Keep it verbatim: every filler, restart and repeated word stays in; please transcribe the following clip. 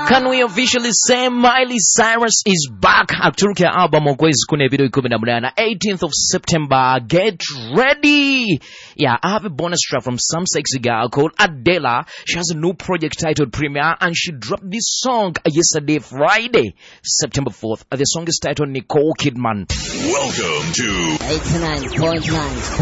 Can we officially say Miley Cyrus is back? Akturuke album okwezi kune video kumi na munana eighteenth of September. Get ready. Yeah, I have a bonus track from some sexy girl called Adela. She has a new project titled Premiere and she dropped this song yesterday, Friday, September fourth. The song is titled Nicole Kidman. Welcome to eighty-nine point nine